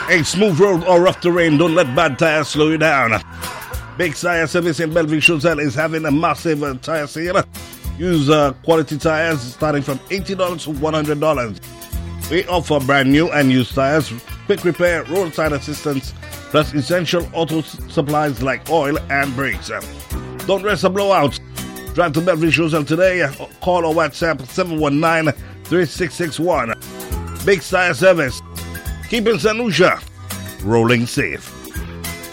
A smooth road or rough terrain, don't let bad tires slow you down. Big Tire Service in Bellevue Choiseul is having a massive tire sale. Use quality tires starting from $80 to $100. We offer brand new and used tires, quick repair, roadside assistance, plus essential auto supplies like oil and brakes. Don't risk a blowout. Drive to Bellevue Choiseul today. Call or WhatsApp 719-3661. Big Tire Service. Keeping St. Lucia rolling safe.